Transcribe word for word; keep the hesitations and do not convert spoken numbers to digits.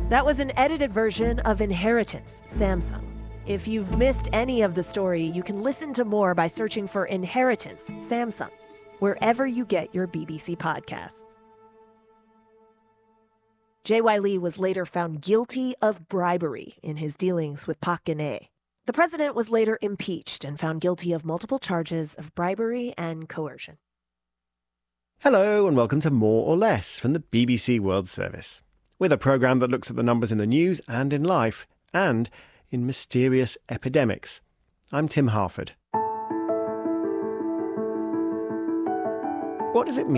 That was an edited version of Inheritance, Samsung. If you've missed any of the story, you can listen to more by searching for Inheritance, Samsung, wherever you get your B B C podcasts. J Y. Lee was later found guilty of bribery in his dealings with Park Geun-hye. The president was later impeached and found guilty of multiple charges of bribery and coercion. Hello and welcome to More or Less from the B B C World Service. We're the programme that looks at the numbers in the news and in life, and in mysterious epidemics. I'm Tim Harford. What does it mean